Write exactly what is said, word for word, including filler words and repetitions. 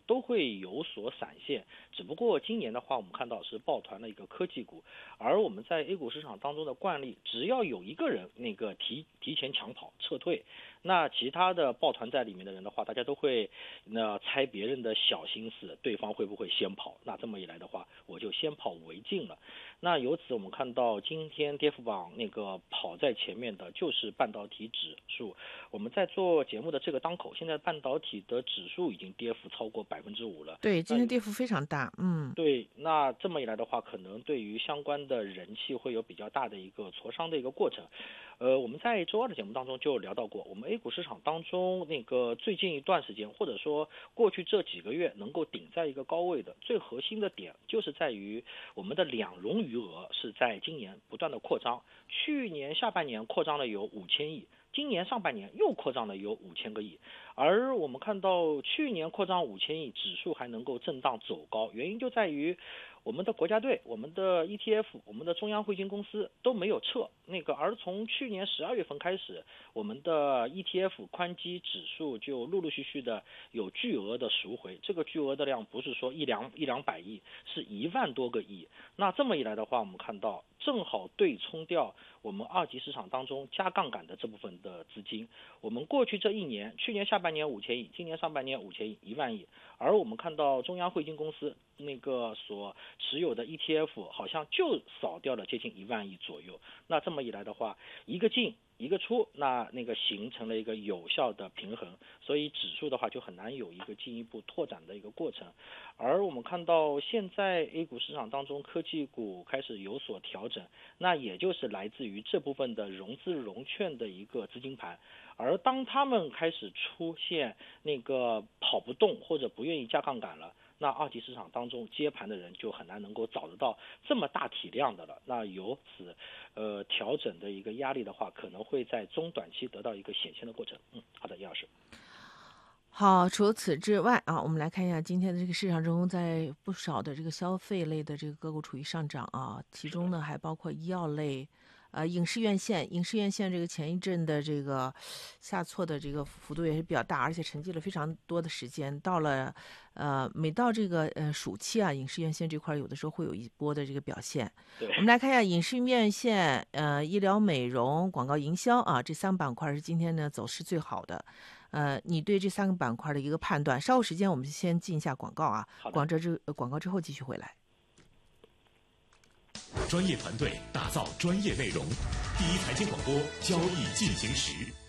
都会有所闪现，只不过今年的话，我们看到是抱团的一个科技股，而我们在 A 股市场当中的惯例，只要有一个人那个提提前抢跑撤退，那其他的抱团在里面的人的话，大家都会那猜别人的小心思，对方会不会先跑？那这么一来的话，我就先跑为敬了。那由此我们看到今天跌幅榜那个跑在前面的就是半导体指数。我们在做节目的这个当口，现在半导体的指数已经跌幅超过百分之五了。 对，今天跌幅非常大。嗯， 对，那这么一来的话，可能对于相关的人气会有比较大的一个挫伤的一个过程。呃，我们在周二的节目当中就聊到过，我们 A 股市场当中那个最近一段时间，或者说过去这几个月能够顶在一个高位的最核心的点，就是在于我们的两融余额是在今年不断的扩张，去年下半年扩张了有五千亿。今年上半年又扩张了有五千个亿，而我们看到去年扩张五千亿，指数还能够震荡走高，原因就在于我们的国家队、我们的 E T F、我们的中央汇金公司都没有撤那个，而从去年十二月份开始，我们的 E T F 宽基指数就陆陆续续的有巨额的赎回，这个巨额的量不是说一两一两百亿，是一万多个亿。那这么一来的话，我们看到正好对冲掉我们二级市场当中加杠杆的这部分的资金。我们过去这一年，去年下半年五千亿，今年上半年五千亿，一万亿。而我们看到中央汇金公司那个所持有的 E T F 好像就扫掉了接近一万亿左右。那这么一来的话，一个进一个出，那那个形成了一个有效的平衡，所以指数的话就很难有一个进一步拓展的一个过程。而我们看到现在 A 股市场当中科技股开始有所调整，那也就是来自于这部分的融资融券的一个资金盘。而当他们开始出现那个跑不动或者不愿意加杠杆了，那二级市场当中接盘的人就很难能够找得到这么大体量的了。那由此呃调整的一个压力的话，可能会在中短期得到一个显现的过程。嗯，好的，叶老师。 好，除此之外啊，我们来看一下今天的这个市场中，在不少的这个消费类的这个个股处于上涨啊，其中呢还包括医药类。呃，影视院线，影视院线这个前一阵的这个下挫的这个幅度也是比较大，而且沉寂了非常多的时间。到了，呃，每到这个呃暑期啊，影视院线这块有的时候会有一波的这个表现。我们来看一下影视院线、呃医疗美容、广告营销啊这三个板块是今天呢走势最好的。呃，你对这三个板块的一个判断？稍后时间我们先进一下广告啊，广告之、呃、广告之后继续回来。 专业团队打造专业内容，第一财经广播交易进行时。